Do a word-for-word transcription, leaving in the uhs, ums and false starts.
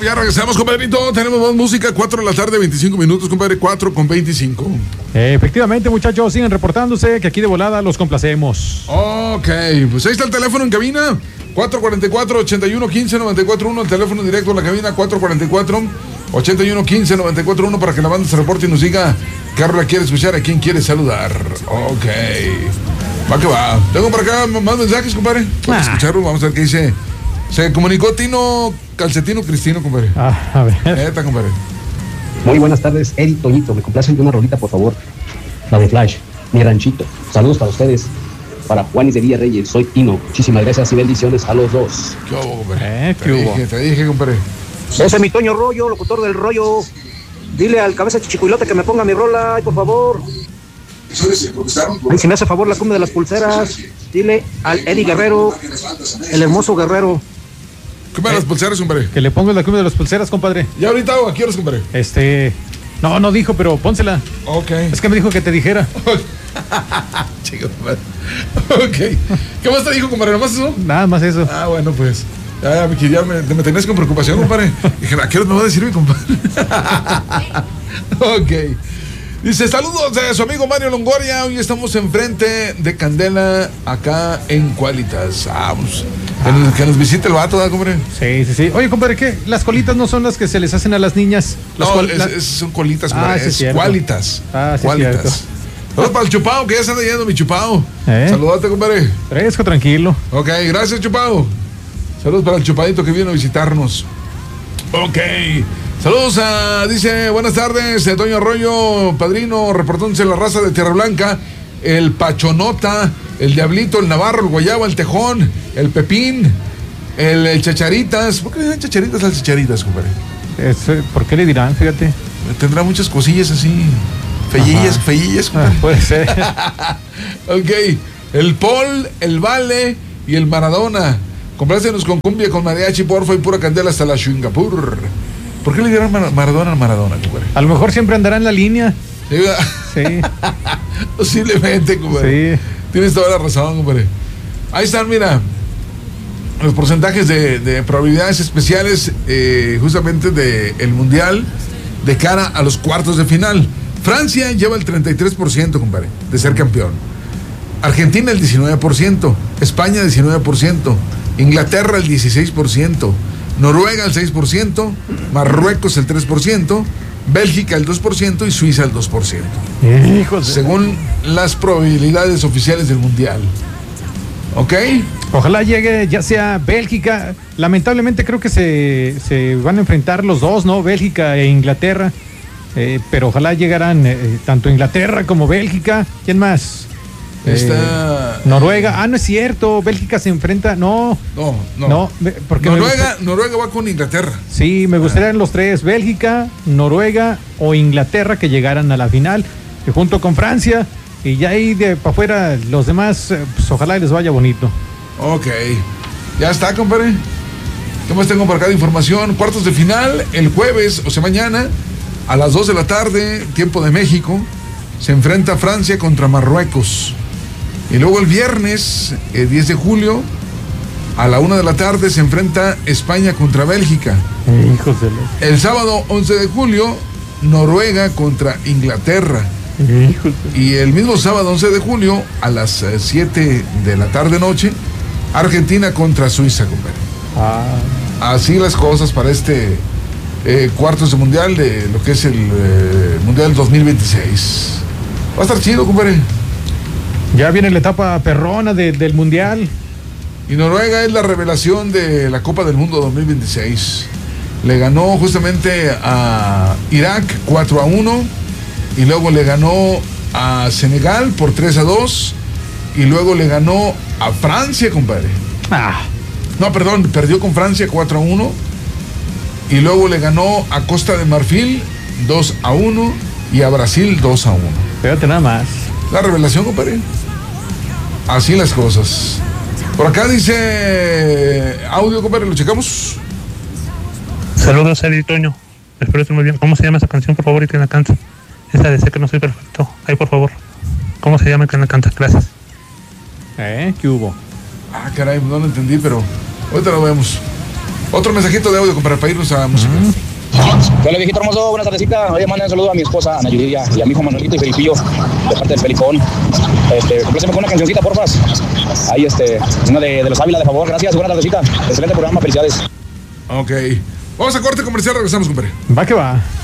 ya regresamos, compadrito. Tenemos más música, cuatro de la tarde, veinticinco minutos, compadre, cuatro con veinticinco. Eh, efectivamente, muchachos, siguen reportándose que aquí de volada los complacemos. Ok, pues ahí está el teléfono en cabina, cuatro cuatro cuatro, ocho uno uno cinco, nueve cuatro uno, el teléfono directo a la cabina, cuatro cuatro cuatro, ocho uno uno cinco, nueve cuatro uno, para que la banda se reporte y nos diga qué rola quiere escuchar, a quién quiere saludar. Ok, va que va. Tengo por acá más mensajes, compadre. Vamos a escucharlo, vamos a ver qué dice. Se comunicó Tino Calcetino Cristino, compadre. Ah, a ver. Neta, compadre. Muy buenas tardes, Eddie Toñito. Me complacen de una rolita, por favor. La de Flash, mi ranchito. Saludos para ustedes. Para Juanis de Villa Reyes, soy Tino. Muchísimas gracias y bendiciones a los dos. ¿Qué hubo, compadre? Eh, te ¿qué hubo? dije, te dije, compadre. Ese es mi Toño Rollo, locutor del rollo. Dile al cabeza chichicuilote que me ponga mi rola, ay, por favor. Ay, si me hace favor la cumbia de las pulseras. Dile al Eddie Guerrero, el hermoso Guerrero. ¿Qué me Eh, las pulseras, compadre? Que le pongas la cumbia de las pulseras, compadre. ¿Ya ahorita o a qué horas, compadre? Este. No, no dijo, pero pónsela. Ok. Es que me dijo que te dijera. Chico, compadre. Ok. ¿Qué más te dijo, compadre? ¿Nomás eso? Nada más eso. Ah, bueno, pues. Ya, ya, ya me, me tenías con preocupación, compadre. Dije, ¿a qué hora me va a decir mi compadre? Ok. Dice, saludos de su amigo Mario Longoria. Hoy estamos enfrente de Candela, acá en Qualitas. Vamos. Que nos, que nos visite el vato, ¿verdad, compadre? Sí, sí, sí. Oye, compadre, ¿qué? Las colitas no son las que se les hacen a las niñas. Las No, col- es, la- es- son colitas, Ah, compadre. sí, es cierto. Qualitas. Ah, sí, Qualitas. cierto. Saludos para el Chupao, que ya se anda yendo mi Chupao. ¿Eh? Saludate, compadre. Fresco, tranquilo. Ok, gracias, Chupao. Saludos para el Chupadito que vino a visitarnos. Ok. Saludos a, dice, buenas tardes, eh, Toño Arroyo, padrino, reportándose la raza de Tierra Blanca, el Pachonota, el Diablito, el Navarro, el Guayaba, el Tejón, el Pepín, el, el Chacharitas. ¿Por qué le dan Chacharitas al Chacharitas, compadre? Es, eh, ¿Por qué le dirán? Fíjate. Tendrá muchas cosillas así, fellillas, Ajá. fellillas, Ah, compadre. puede ser. Ok, el Paul, el Vale y el Maradona. Complácenos con cumbia, con mariachi, porfa, y pura candela hasta la Singapur. ¿Por qué le dieron Mar- Maradona al Maradona, compadre? A lo mejor siempre andará en la línea. Sí, ¿verdad? Sí. Posiblemente, compadre. Sí. Tienes toda la razón, compadre. Ahí están, mira, los porcentajes de, de probabilidades especiales, eh, justamente del Mundial, de cara a los cuartos de final. Francia lleva el treinta y tres por ciento, compadre, de ser campeón. Argentina el diecinueve por ciento, España el diecinueve por ciento, Inglaterra el dieciséis por ciento, Noruega el seis por ciento, Marruecos el tres por ciento, Bélgica el dos por ciento y Suiza el dos por ciento. Hijos de- Según las probabilidades oficiales del Mundial. ¿Ok? Ojalá llegue ya sea Bélgica. Lamentablemente creo que se, se van a enfrentar los dos, ¿no? Bélgica e Inglaterra. Eh, pero ojalá llegarán eh, tanto Inglaterra como Bélgica. ¿Quién más? Está... Eh, Noruega. Ah, no es cierto. Bélgica se enfrenta. No. No, no. No, ve- porque me Noruega, gusta- Noruega va con Inglaterra. Sí, me gustarían los tres. Bélgica, Noruega o Inglaterra que llegaran a la final. Y junto con Francia. Y ya ahí de para afuera los demás, eh, pues ojalá les vaya bonito. Ok. Ya está, compadre. ¿Qué más tengo por acá de información? Cuartos de final, el jueves, o sea, mañana, a las dos de la tarde, tiempo de México, se enfrenta Francia contra Marruecos. Y luego el viernes, eh, diez de julio, a la una de la tarde, se enfrenta España contra Bélgica. Hijos de los... El sábado, once de julio, Noruega contra Inglaterra. Hijos de... Y el mismo sábado, once de julio, a las eh, siete de la tarde-noche, Argentina contra Suiza, compadre. Ah. Así las cosas para este eh, cuartos de mundial de lo que es el eh, Mundial dos mil veintiséis. Va a estar chido, compadre. Ya viene la etapa perrona de- del mundial. Y Noruega es la revelación de la Copa del Mundo dos mil veintiséis. Le ganó justamente a Irak cuatro a uno. Y luego le ganó a Senegal por tres a dos. Y luego le ganó a Francia, compadre. Ah. No, perdón, perdió con Francia cuatro a uno. Y luego le ganó a Costa de Marfil dos a uno. Y a Brasil dos a uno. Fíjate nada más. La revelación, compadre. Así las cosas. Por acá dice audio, compadre, ¿lo checamos? Saludos, Eddie Toño. Espero esté muy bien. ¿Cómo se llama esa canción, por favor, y quién la canta? Esa de Sé que no soy perfecto. Ahí, por favor. ¿Cómo se llama y quién la canta? Gracias. ¿Eh? ¿Qué hubo? Ah, caray, no lo entendí, pero ahorita lo vemos. Otro mensajito de audio para, para irnos a música. ¿Qué hola, viejito hermoso? Buenas tardecitas. Oye, manda un saludo a mi esposa, Ana Yuridia, y a mi hijo Manuelito y Felipillo, de parte del Felicón. Este, compléceme con una cancioncita, porfas. Ahí, este, una de, de los Ávila, de favor. Gracias, buena tardecita. Excelente programa, felicidades. Ok. Vamos a corte comercial, regresamos, compadre. Va que va.